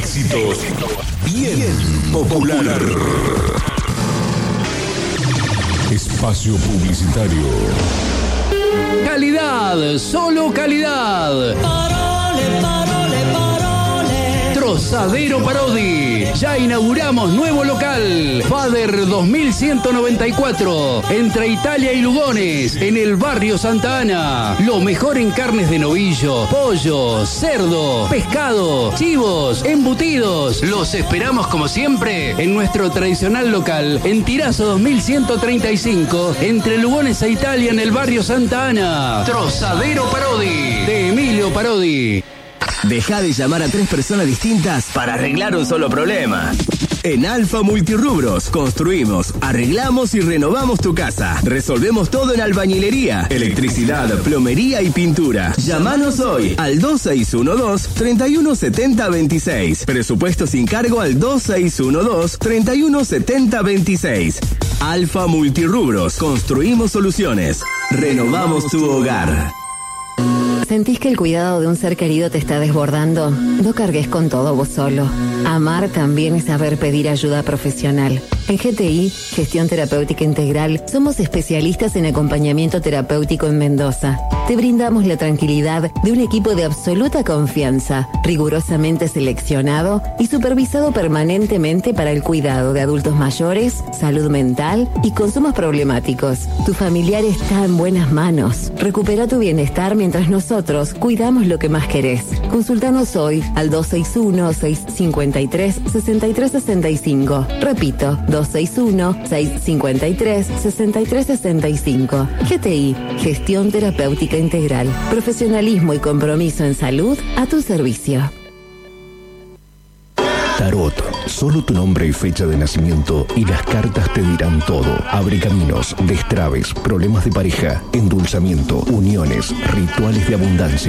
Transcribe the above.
éxitos bien popular. Espacio publicitario. Calidad, solo calidad. Trozadero Parodi. Ya inauguramos nuevo local. Fader 2194. Entre Italia y Lugones. En el barrio Santa Ana. Lo mejor en carnes de novillo, pollo, cerdo, pescado, chivos, embutidos. Los esperamos como siempre en nuestro tradicional local. En Tirazo 2135. Entre Lugones e Italia en el barrio Santa Ana. Trozadero Parodi. De Emilio Parodi. Deja de llamar a 3 personas distintas para arreglar un solo problema. En Alfa Multirrubros construimos, arreglamos y renovamos tu casa. Resolvemos todo en albañilería, electricidad, plomería y pintura. Llámanos hoy al 2612-317026. Presupuesto sin cargo al 2612-317026. Alfa Multirrubros, construimos soluciones. Renovamos tu hogar. ¿Sentís que el cuidado de un ser querido te está desbordando? No cargues con todo vos solo. Amar también es saber pedir ayuda profesional. En GTI, Gestión Terapéutica Integral, somos especialistas en acompañamiento terapéutico en Mendoza. Te brindamos la tranquilidad de un equipo de absoluta confianza, rigurosamente seleccionado y supervisado permanentemente para el cuidado de adultos mayores, salud mental y consumos problemáticos. Tu familiar está en buenas manos. Recupera tu bienestar mientras nosotros cuidamos lo que más querés. Consultanos hoy al 261-653-6365. Repito, 261-653-6365. GTI, Gestión Terapéutica Integral. Profesionalismo y compromiso en salud a tu servicio. Tarot. Solo tu nombre y fecha de nacimiento y las cartas te dirán todo. Abre caminos, destraves, problemas de pareja, endulzamiento, uniones, rituales de abundancia.